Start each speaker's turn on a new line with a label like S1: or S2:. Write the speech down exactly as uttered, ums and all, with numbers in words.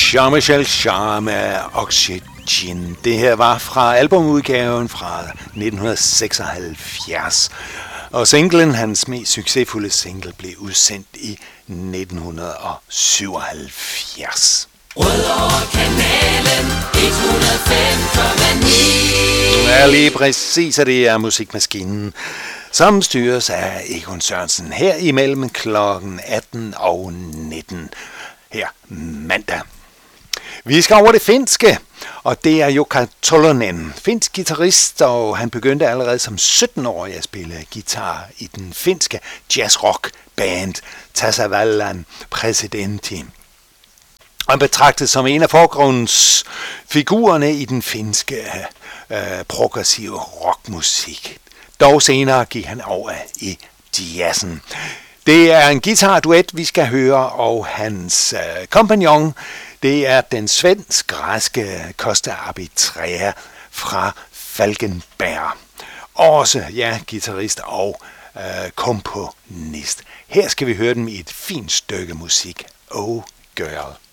S1: Jean-Michel Jarre, Oxygen. Det her var fra albumudgaven fra nitten seksoghalvfjerds. Og singlen, hans mest succesfulde single, blev udsendt i nitten syvoghalvfjerds.
S2: Rødovre Kanalen et hundrede og fem komma ni.
S1: Ja, lige præcis, og det er Musikmaskinen, som styres af Egon Sørensen her imellem klokken atten og nitten her mandag. Vi skal over det finske, og det er Jukka Tolonen, finsk guitarist, og han begyndte allerede som sytten-årig at spille guitar i den finske jazzrock-band Tasavallan Presidentti. Han betragtes som en af forgrundsfigurerne i den finske øh, progressive rockmusik. Dog senere gik han over i jazzen. Det er en guitarduet, vi skal høre, og hans øh, kompagnon, det er den svensk-græske Costa Arbitrea fra Falkenberg. Også, ja, guitarist og øh, komponist. Her skal vi høre dem i et fint stykke musik. Oh, girl.